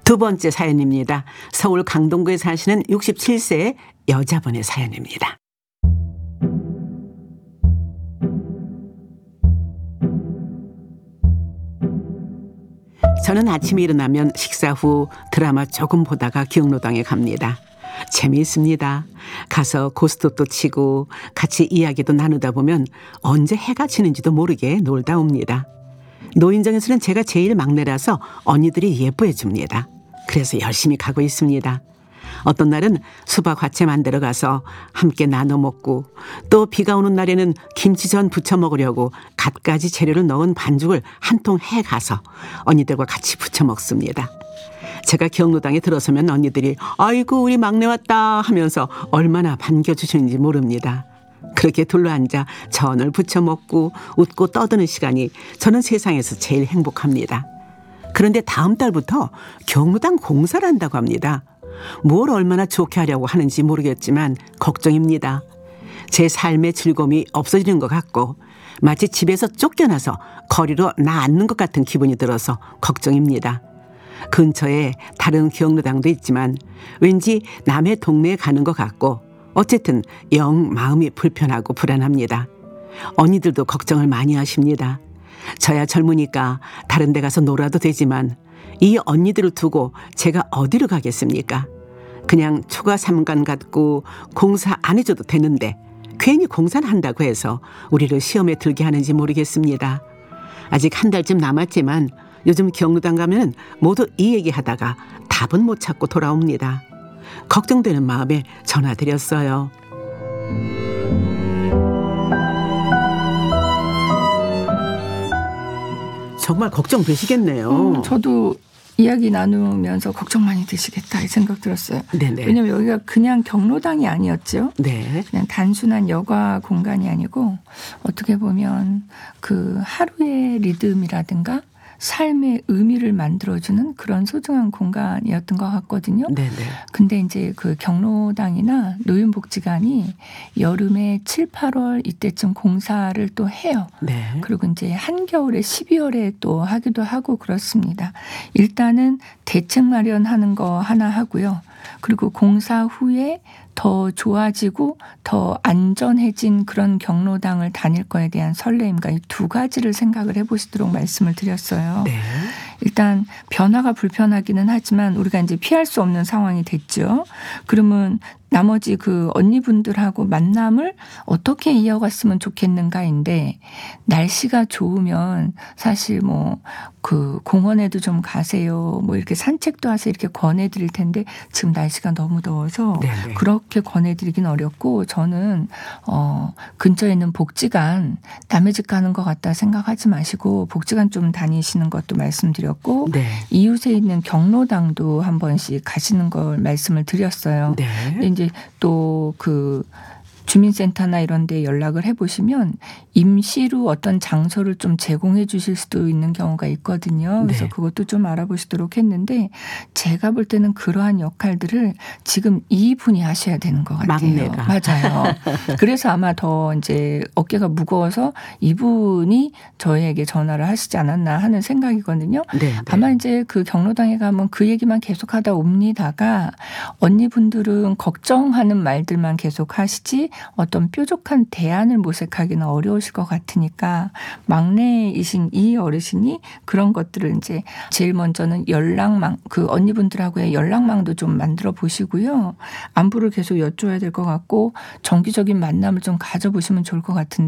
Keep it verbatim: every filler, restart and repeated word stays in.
두 번째 사연입니다. 서울 강동구에 사시는 육십칠 세 여자분의 사연입니다. 저는 아침에 일어나면 식사 후 드라마 조금 보다가 경로당에 갑니다. 재미있습니다. 가서 고스톱도 치고 같이 이야기도 나누다 보면 언제 해가 지는지도 모르게 놀다 옵니다. 노인정에서는 제가 제일 막내라서 언니들이 예뻐해 줍니다. 그래서 열심히 가고 있습니다. 어떤 날은 수박 화채 만들어 가서 함께 나눠 먹고, 또 비가 오는 날에는 김치전 부쳐 먹으려고 갖가지 재료를 넣은 반죽을 한 통 해 가서 언니들과 같이 부쳐 먹습니다. 제가 경로당에 들어서면 언니들이 아이고 우리 막내 왔다 하면서 얼마나 반겨주시는지 모릅니다. 그렇게 둘러앉아 전을 부쳐 먹고 웃고 떠드는 시간이 저는 세상에서 제일 행복합니다. 그런데 다음 달부터 경로당 공사를 한다고 합니다. 뭘 얼마나 좋게 하려고 하는지 모르겠지만 걱정입니다. 제 삶의 즐거움이 없어지는 것 같고 마치 집에서 쫓겨나서 거리로 나앉는 것 같은 기분이 들어서 걱정입니다. 근처에 다른 경로당도 있지만 왠지 남의 동네에 가는 것 같고 어쨌든 영 마음이 불편하고 불안합니다. 언니들도 걱정을 많이 하십니다. 저야 젊으니까 다른 데 가서 놀아도 되지만 이 언니들을 두고 제가 어디로 가겠습니까? 그냥 초과 삼간 갖고 공사 안 해줘도 되는데 괜히 공사를 한다고 해서 우리를 시험에 들게 하는지 모르겠습니다. 아직 한 달쯤 남았지만 요즘 경로당 가면 모두 이 얘기하다가 답은 못 찾고 돌아옵니다. 걱정되는 마음에 전화드렸어요. 정말 걱정되시겠네요. 음, 저도 이야기 나누면서 걱정 많이 되시겠다 이 생각 들었어요. 네네. 왜냐하면 여기가 그냥 경로당이 아니었죠. 네. 그냥 단순한 여가 공간이 아니고 어떻게 보면 그 하루의 리듬이라든가 삶의 의미를 만들어주는 그런 소중한 공간이었던 것 같거든요. 네네. 근데 이제 그 경로당이나 노인복지관이 여름에 칠, 팔월 이때쯤 공사를 또 해요. 네. 그리고 이제 한겨울에 십이월에 또 하기도 하고 그렇습니다. 일단은 대책 마련하는 거 하나 하고요. 그리고 공사 후에 더 좋아지고 더 안전해진 그런 경로당을 다닐 거에 대한 설레임과 이 두 가지를 생각을 해보시도록 말씀을 드렸어요. 네. 일단 변화가 불편하기는 하지만 우리가 이제 피할 수 없는 상황이 됐죠. 그러면 나머지 그 언니분들하고 만남을 어떻게 이어갔으면 좋겠는가인데, 날씨가 좋으면 사실 뭐 그 공원에도 좀 가세요, 뭐 이렇게 산책도 하세요 이렇게 권해드릴 텐데 지금 날씨가 너무 더워서 네네. 그렇게 권해드리긴 어렵고, 저는 어 근처에 있는 복지관, 남의 집 가는 것 같다 생각하지 마시고 복지관 좀 다니시는 것도 말씀드렸고, 네. 이웃에 있는 경로당도 한 번씩 가시는 걸 말씀을 드렸어요. 네. 근데 이제 또 그 주민센터나 이런 데 연락을 해보시면 임시로 어떤 장소를 좀 제공해 주실 수도 있는 경우가 있거든요. 그래서 네. 그것도 좀 알아보시도록 했는데, 제가 볼 때는 그러한 역할들을 지금 이분이 하셔야 되는 것 같아요. 막내가. 맞아요. 그래서 아마 더 이제 어깨가 무거워서 이분이 저희에게 전화를 하시지 않았나 하는 생각이거든요. 네. 네. 아마 이제 그 경로당에 가면 그 얘기만 계속하다 옵니다가 언니분들은 걱정하는 말들만 계속 하시지 어떤 뾰족한 대안을 모색하기는 어려우실 것 같으니까, 막내이신 이 어르신이 그런 것들을 이제 제일 먼저는 연락망, 그 언니분들하고의 연락망도 좀 만들어 보시고요. 안부를 계속 여쭤야 될 것 같고 정기적인 만남을 좀 가져보시면 좋을 것 같은데,